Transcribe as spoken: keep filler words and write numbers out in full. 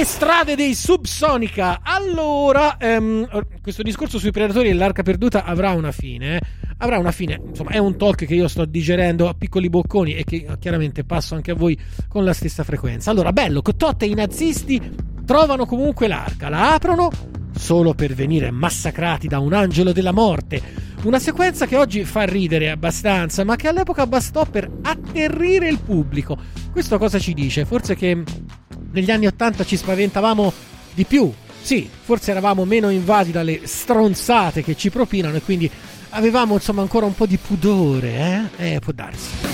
Le strade dei Subsonica. Allora, ehm, questo discorso sui predatori e l'arca perduta avrà una fine, eh? Avrà una fine, insomma, è un talk che io sto digerendo a piccoli bocconi e che chiaramente passo anche a voi con la stessa frequenza. Allora, bello, Totte e i nazisti trovano comunque l'arca, la aprono solo per venire massacrati da un angelo della morte. Una sequenza che oggi fa ridere abbastanza, ma che all'epoca bastò per atterrire il pubblico. Questo cosa ci dice? Forse che negli anni ottanta ci spaventavamo di più. Sì, forse eravamo meno invasi dalle stronzate che ci propinano e quindi avevamo insomma ancora un po' di pudore, eh? Eh, può darsi.